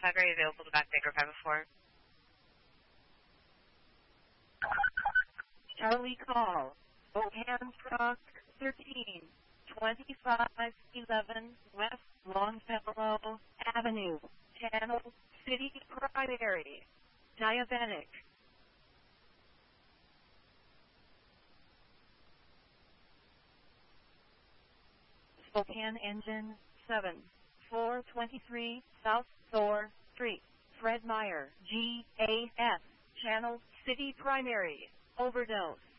5, are you available to back Baker 504? Charlie call. Spokane Truck 13, 2511 West Longfellow Avenue, Channel City Primary, diabetic. Spokane Engine 7, 423 South Thor Street, Fred Meyer, GAS, Channel City Primary, overdose.